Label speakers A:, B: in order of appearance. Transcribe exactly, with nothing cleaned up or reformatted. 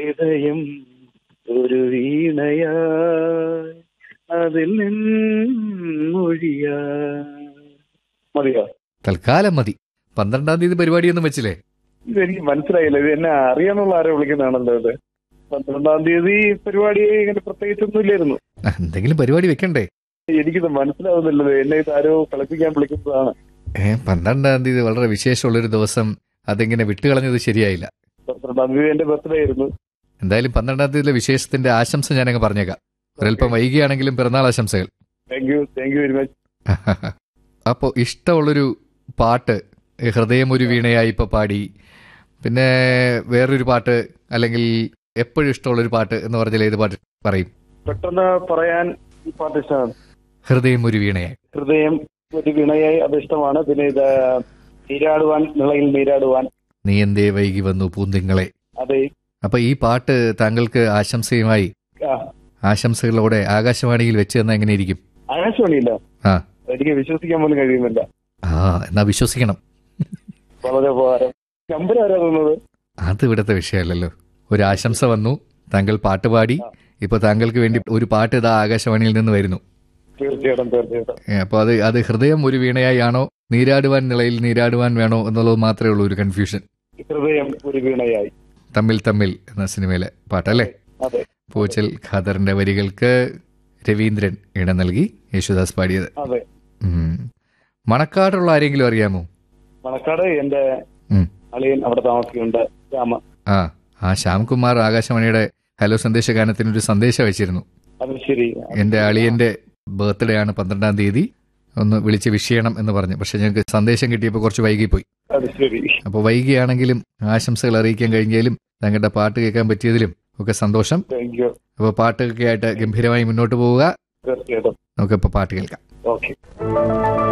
A: ഹൃദയം ഒരു വീണയായി അതിൽ നിന്നൊഴിയാ. മതിയോ?
B: തൽക്കാലം മതി. പന്ത്രണ്ടാം തീയതി പരിപാടിയൊന്നും വെച്ചില്ലേ?
A: ഇതെനിക്ക് മനസ്സിലായില്ല. ഇത് എന്നെ അറിയാനുള്ള ആരോ വിളിക്കുന്നതാണല്ലോ ഇത്. പന്ത്രണ്ടാം തീയതി പരിപാടി ഇങ്ങനെ പ്രത്യേകിച്ചൊന്നും ഇല്ലായിരുന്നു.
B: എന്തെങ്കിലും പരിപാടി വെക്കണ്ടേ?
A: എനിക്കിത് മനസ്സിലാവുന്നില്ലത്. എന്നെ ഇത് ആരോ കളിപ്പിക്കാൻ വിളിക്കുന്നതാണ്.
B: ഏഹ് പന്ത്രണ്ടാം തീയതി വളരെ വിശേഷമുള്ളൊരു ദിവസം അതിങ്ങനെ വിട്ടുകളഞ്ഞത് ശരിയായില്ല.
A: പന്ത്രണ്ടാം തീയതി എന്റെ ബർത്ത്ഡേ ആയിരുന്നു.
B: എന്തായാലും പന്ത്രണ്ടാം തീയതിയിലെ വിശേഷത്തിന്റെ ആശംസ ഞാനങ്ങ് പറഞ്ഞേക്കാം. ഒരൽപ്പം വൈകിയാണെങ്കിലും പിറന്നാൾ ആശംസകൾ.
A: Thank you thank you very much.
B: അപ്പോൾ ഇഷ്ടമുള്ളൊരു പാട്ട് ഹൃദയം ഒരു വീണയായി ഇപ്പൊ പാടി, പിന്നെ വേറൊരു പാട്ട് അല്ലെങ്കിൽ എപ്പോഴും ഇഷ്ടമുള്ളൊരു പാട്ട് എന്ന് പറഞ്ഞാൽ ഏത് പാട്ട് പറയും?
A: പെട്ടെന്ന് പറയാൻ ഈ പാട്ട് ഇഷ്ടമാണ്.
B: ഹൃദയം ഒരു വീണയായി.
A: ഹൃദയം ഒരു വീണയായി അത് ഇഷ്ടമാണ്. പിന്നെ ഇത് നീരാടുവാൻ നിളയിൽ നീരാടുവാൻ.
B: നീ എന്തേ വൈകി വന്നു പൂന്തിങ്ങളെ.
A: അതെ.
B: അപ്പൊ ഈ പാട്ട് താങ്കൾക്ക് ആശംസയുമായി ആശംസകളോടെ ആകാശവാണിയിൽ വെച്ച് തന്നാൽ എങ്ങനെയിരിക്കും?
A: ആകാശവാണിയില്ല,
B: ആ
A: എനിക്ക് വിശ്വസിക്കാൻ പോലും കഴിയുന്നില്ല.
B: ആ എന്നാ വിശ്വസിക്കണം.
A: വളരെ ഉപകാരം. നമ്പർ ആരാ തന്നത്?
B: അത് ഇവിടുത്തെ വിഷയമല്ലല്ലോ. ഒരു ആശംസ വന്നു, താങ്കൾ പാട്ട് പാടി, ഇപ്പൊ താങ്കൾക്ക് വേണ്ടി ഒരു പാട്ട് ഇതാ ആകാശവാണിയിൽ നിന്ന് വരുന്നു.
A: തീർച്ചയായിട്ടും തീർച്ചയായിട്ടും.
B: അപ്പൊ അത് അത് ഹൃദയം ഒരു വീണയായി ആണോ നീരാടുവാൻ നിളയിൽ നീരാടുവാൻ വേണോ എന്നുള്ളത് മാത്രമേ ഉള്ളൂ ഒരു കൺഫ്യൂഷൻ.
A: ഹൃദയം ഒരു വീണയായി.
B: തമ്മിൽ തമ്മിൽ എന്ന സിനിമയിലെ പാട്ടല്ലേ?
A: അതെ.
B: പൂച്ചൽ ഖാദറിന്റെ വരികൾക്ക് രവീന്ദ്രൻ ഇടം നൽകി യേശുദാസ് പാടിയത്.
A: അതെ.
B: മണക്കാടുള്ള ആരെങ്കിലും അറിയാമോ?
A: മണക്കാട് എന്റെ അളിയൻ അവിടെ താമസിക്കുന്നുണ്ട്, രാമ.
B: ആ ആ ശ്യാംകുമാർ ആകാശവാണിയുടെ ഹലോ സന്ദേശ ഗാനത്തിന് ഒരു സന്ദേശം അയച്ചിരുന്നു.
A: അത് ശരി.
B: എന്റെ അളിയന്റെ ബർത്ത്ഡേ ആണ് പന്ത്രണ്ടാം തീയതി, ഒന്ന് വിളിച്ച് വിഷ് ചെയ്യണം എന്ന് പറഞ്ഞു. പക്ഷെ ഞങ്ങൾക്ക് സന്ദേശം കിട്ടിയപ്പോൾ കുറച്ച് വൈകിപ്പോയി.
A: അത് ശരി.
B: അപ്പോൾ വൈകിയാണെങ്കിലും ആശംസകൾ അറിയിക്കാൻ കഴിഞ്ഞാലും താങ്കളുടെ പാട്ട് കേൾക്കാൻ പറ്റിയതിലും ഒക്കെ സന്തോഷം.
A: Thank you.
B: അപ്പോൾ പാട്ടൊക്കെ ആയിട്ട് ഗംഭീരമായി മുന്നോട്ട് പോവുക.
A: തീർച്ചയായിട്ടും.
B: നമുക്കിപ്പോൾ പാട്ട് കേൾക്കാം.
A: ഓക്കെ.